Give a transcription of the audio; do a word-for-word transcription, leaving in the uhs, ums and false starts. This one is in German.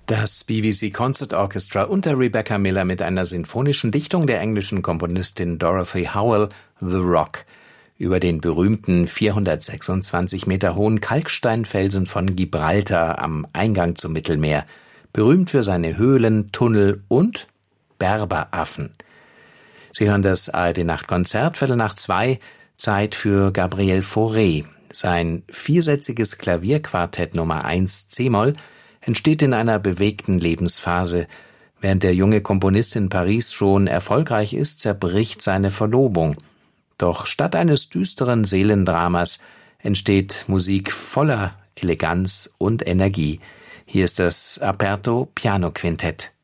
Das B B C Concert Orchestra unter Rebecca Miller mit einer sinfonischen Dichtung der englischen Komponistin Dorothy Howell, The Rock, über den berühmten vierhundertsechsundzwanzig Meter hohen Kalksteinfelsen von Gibraltar am Eingang zum Mittelmeer, berühmt für seine Höhlen, Tunnel und Berberaffen. Sie hören das A R D-Nachtkonzert, Viertel nach zwei, Zeit für Gabriel Fauré. Sein viersätziges Klavierquartett Nummer eins c-Moll entsteht in einer bewegten Lebensphase. Während der junge Komponist in Paris schon erfolgreich ist, zerbricht seine Verlobung. Doch statt eines düsteren Seelendramas entsteht Musik voller Eleganz und Energie. Hier ist das Aperto Piano Quintett.